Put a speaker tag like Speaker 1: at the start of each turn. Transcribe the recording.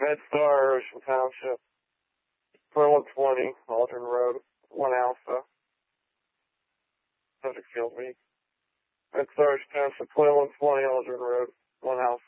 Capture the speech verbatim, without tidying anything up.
Speaker 1: MedStar, Ocean Township, twenty-one twenty, Aldrin Road, one Alpha, subject field weak. MedStar, Ocean Township, twenty-one twenty, Aldrin Road, one Alpha.